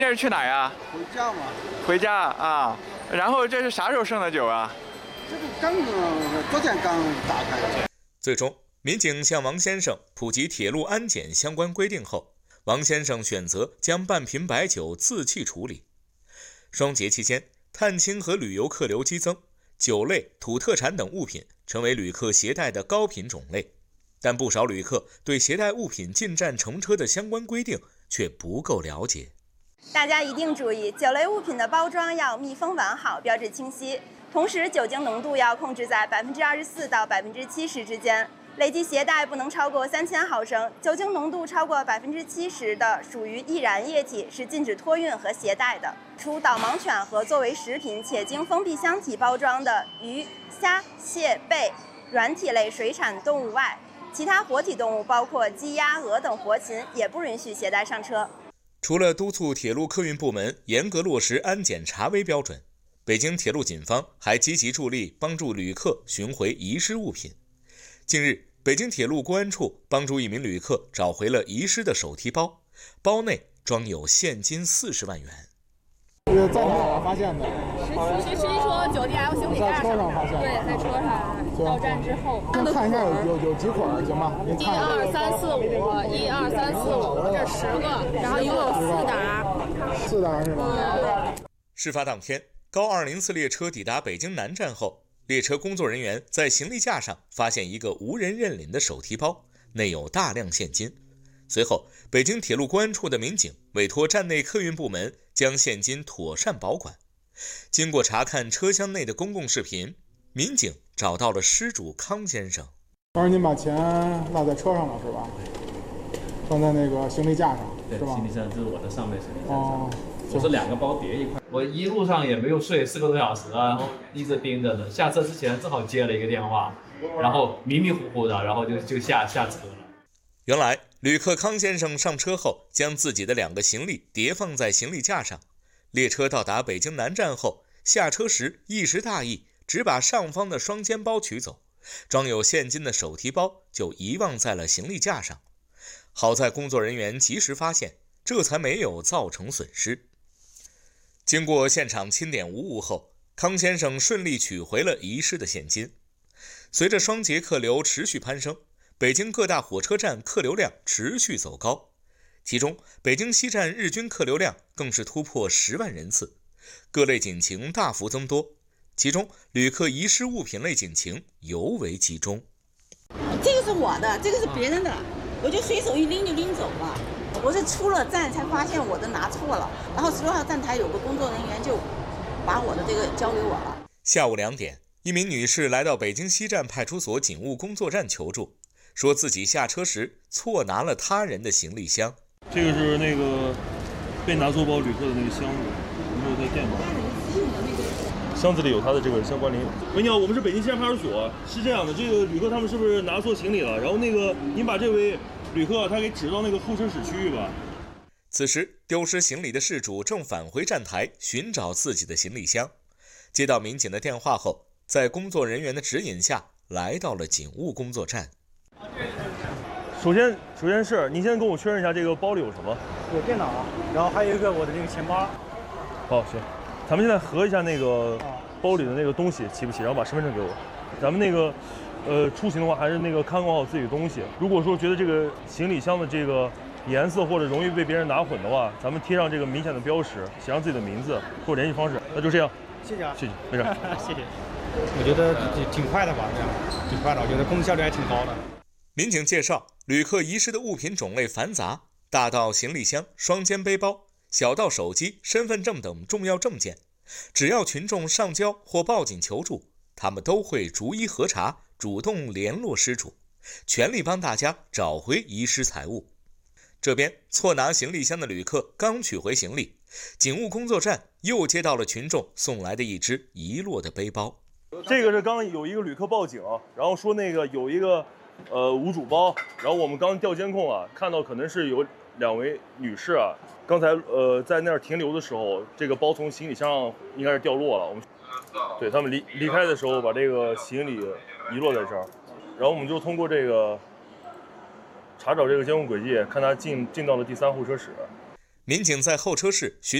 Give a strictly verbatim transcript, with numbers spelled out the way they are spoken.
这是去哪呀？ 回家嘛。 回家啊。然后这是啥时候剩的酒啊？ 这个刚昨天刚打开的。 最终，民警向王先生普及铁路安检相关规定后，王先生选择将半瓶白酒自弃处理。双节期间，探亲和旅游客流激增，酒类、土特产等物品成为旅客携带的高频种类。但不少旅客对携带物品进站乘车的相关规定却不够了解。 大家一定注意，酒类物品的包装要密封完好，标志清晰。同时，酒精浓度要控制在百分之二十四到百分之七十之间，累计携带不能超过三千毫升。酒精浓度超过百分之七十的属于易燃液体，是禁止托运和携带的。除导盲犬和作为食品且经封闭箱体包装的鱼、虾、蟹、贝、软体类水产动物外，其他活体动物，包括鸡、鸭、鹅等活禽，也不允许携带上车。 除了督促铁路客运部门严格落实安检查微标准，北京铁路警方还积极助力帮助旅客寻回遗失物品。近日，北京铁路公安处帮助一名旅客找回了遗失的手提包，包内装有现金四十万元。 是在哪儿发现的？ 是是是说酒店 L 行李架上， 在车上发现的。 对，在车上。到站之后， 先看一下有有有几捆行吗？ 一二三四五，一二三四五，这十个，然后一共有四沓。 四沓是吧？ 事发当天，高二零四列车抵达北京南站后，列车工作人员在行李架上发现一个无人认领的手提包，内有大量现金。随后，北京铁路公安处的民警委托站内客运部门将现金妥善保管。经过查看车厢内的公共视频，民警找到了失主康先生。 当时您把钱落在车上了是吧？放在那个行李架上， 对， 是吧？ 行李架就是我的上面行李架上。 哦， 我是两个包叠一块。我一路上也没有睡，四个多小时啊，然后一直盯着的。下车之前正好接了一个电话，然后迷迷糊糊的，然后就就下下车了。 原来，旅客康先生上车后，将自己的两个行李叠放在行李架上。列车到达北京南站后，下车时一时大意，只把上方的双肩包取走，装有现金的手提包就遗忘在了行李架上。好在工作人员及时发现，这才没有造成损失。经过现场清点无误后，康先生顺利取回了遗失的现金。随着双节客流持续攀升，北京各大火车站客流量持续走高，其中北京西站日均客流量更是突破十万人次，各类警情大幅增多，其中旅客遗失物品类警情尤为集中。 这个是我的，这个是别人的，我就随手一拎就拎走了。我是出了站才发现我的拿错了，然后十六号站台有个工作人员就把我的这个交给我了。 下午两点，一名女士来到北京西站派出所警务工作站求助，说自己下车时错拿了他人的行李箱。 这个是那个被拿错包旅客的那个箱子，有没有在电脑？箱子里有他的这个相关联。喂，你好，我们是北京西站派出所。是这样的，这个旅客他们是不是拿错行李了？然后那个您把这位旅客他给指到那个候车室区域吧。 此时，丢失行李的事主正返回站台寻找自己的行李箱。接到民警的电话后，在工作人员的指引下，来到了警务工作站。 首先，首先是您先跟我确认一下这个包里有什么？ 有电脑，然后还有一个我的那个钱包。 好，行，咱们现在核一下那个包里的那个东西齐不齐，然后把身份证给我。咱们那个，呃，出行的话还是那个看管好自己的东西。如果说觉得这个行李箱的这个颜色或者容易被别人拿混的话，咱们贴上这个明显的标识，写上自己的名字或者联系方式。那就这样。 谢谢啊， 谢谢，没事。 谢谢。我觉得挺快的吧，这样挺快的，我觉得工作效率还挺高的。 民警介绍，旅客遗失的物品种类繁杂，大到行李箱、双肩背包，小到手机、身份证等重要证件，只要群众上交或报警求助，他们都会逐一核查，主动联络失主，全力帮大家找回遗失财物。这边错拿行李箱的旅客刚取回行李，警务工作站又接到了群众送来的一只遗落的背包。 这个是刚有一个旅客报警，然后说那个有一个呃无主包，然后我们刚调监控啊，看到可能是有两位女士啊，刚才呃在那儿停留的时候，这个包从行李箱上应该是掉落了。我们对他们离离开的时候把这个行李遗落在这儿，然后我们就通过这个查找这个监控轨迹，看他进进到了第三候车室。 民警在候车室寻